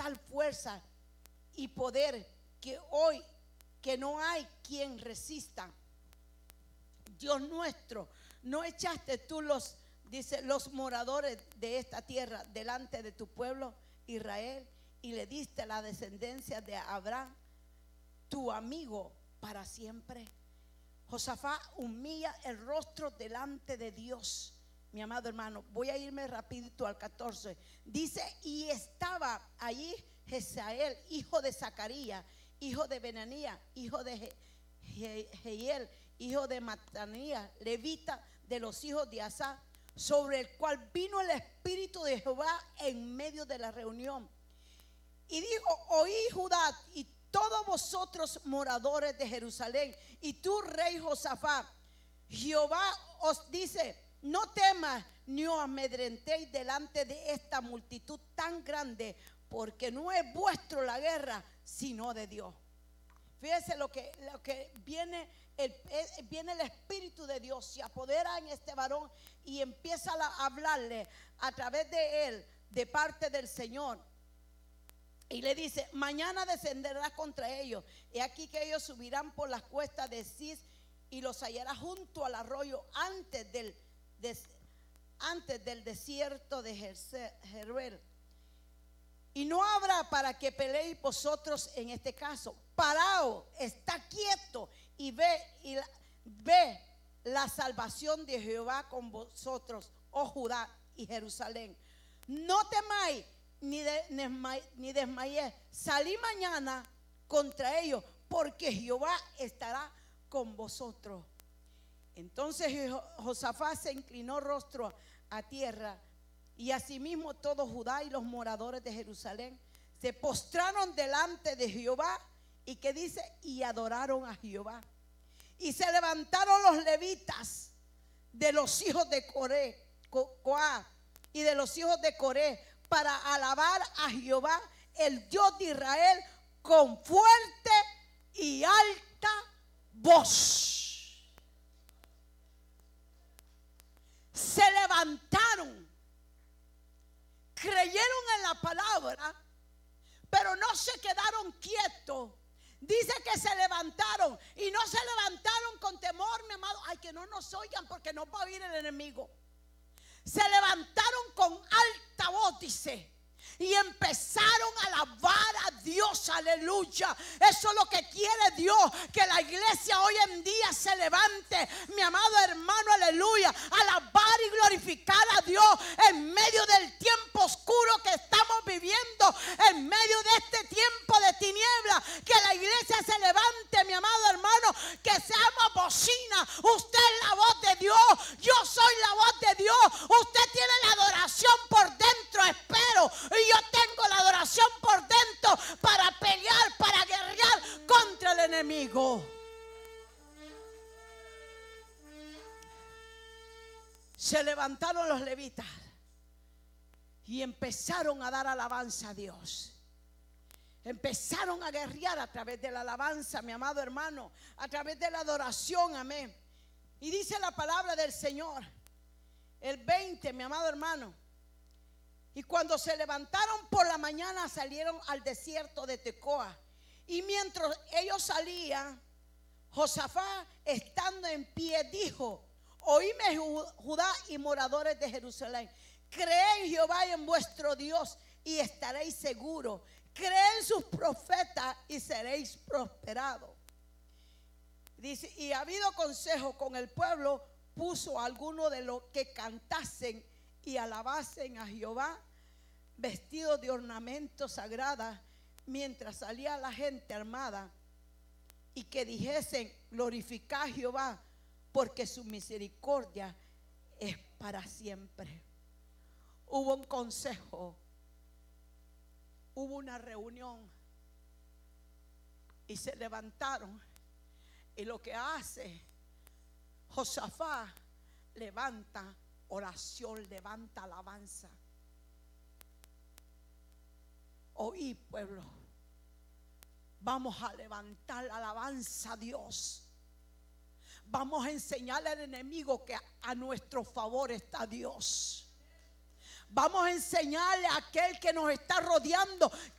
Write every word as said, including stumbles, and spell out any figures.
tal fuerza y poder que hoy que no hay quien resista. Dios nuestro, ¿no echaste tú los, dice, los moradores de esta tierra delante de tu pueblo Israel y le diste la descendencia de Abraham, tu amigo, para siempre? Josafat humilla el rostro delante de Dios. Mi amado hermano, voy a irme rapidito al catorce. Dice, y estaba allí Jezael, hijo de Zacarías, hijo de Benanías, hijo de Jehiel, hijo de Matanías, levita de los hijos de Asaf, sobre el cual vino el Espíritu de Jehová en medio de la reunión. Y dijo, oí Judá y todos vosotros moradores de Jerusalén, y tú, rey Josafat, Jehová os dice, no temas ni os amedrentéis delante de esta multitud tan grande, porque no es vuestro la guerra, sino de Dios. Fíjese lo que, lo que viene, el, viene el Espíritu de Dios, se apodera en este varón y empieza a hablarle a través de él, de parte del Señor. Y le dice, mañana descenderás contra ellos. Y aquí que ellos subirán por las cuestas de Cis y los hallarás junto al arroyo antes del, des, antes del desierto de Jeruel. Y no habrá para que peleéis vosotros en este caso. Paraos, está quieto y ve, y la, ve la salvación de Jehová con vosotros, oh Judá y Jerusalén. No temáis ni, de, ni desmayéis. Salí mañana contra ellos, porque Jehová estará con vosotros. Entonces Josafat se inclinó rostro a tierra, y asimismo todo Judá y los moradores de Jerusalén se postraron delante de Jehová. Y que dice, y adoraron a Jehová. Y se levantaron los levitas de los hijos de Coré, Coá, y de los hijos de Coré, para alabar a Jehová, el Dios de Israel, con fuerte y alta voz. Se levantaron, creyeron en la palabra, pero no se quedaron quietos. Dice que se levantaron, y no se levantaron con temor, mi amado. Ay, que no nos oigan porque nos va a oír el enemigo. Se levantaron con alta voz, dice, y empezaron a alabar a Dios, aleluya. Eso es lo que quiere Dios, que la iglesia hoy en día se levante, mi amado hermano, aleluya, alabar y glorificar a Dios en medio del tiempo oscuro que estamos viviendo, en medio de este tiempo de tiniebla. Que la iglesia se levante, mi amado hermano, que seamos bocina. Usted es la voz de Dios, yo soy la voz de Dios. Usted tiene la adoración por dentro, espero, y yo tengo la adoración por dentro para pelear, para guerrear contra el enemigo. Se levantaron los levitas y empezaron a dar alabanza a Dios. Empezaron a guerrear a través de la alabanza, mi amado hermano, a través de la adoración, amén. Y dice la palabra del Señor, el veinte, mi amado hermano. Y cuando se levantaron por la mañana, salieron al desierto de Tecoa. Y mientras ellos salían, Josafat, estando en pie, dijo: oíme, Judá y moradores de Jerusalén, creed en Jehová y en vuestro Dios, y estaréis seguros. Creed en sus profetas y seréis prosperados. Dice, y ha habido consejo con el pueblo, puso a algunos de los que cantasen y alabasen a Jehová, vestidos de ornamentos sagrados, mientras salía la gente armada, y que dijesen: glorificad a Jehová, porque su misericordia es para siempre. Hubo un consejo, hubo una reunión, y se levantaron. Y lo que hace Josafat, levanta oración, levanta alabanza. Oí, pueblo, vamos a levantar la alabanza a Dios. Vamos a enseñarle al enemigo que a nuestro favor está Dios. Vamos a enseñarle a aquel que nos está rodeando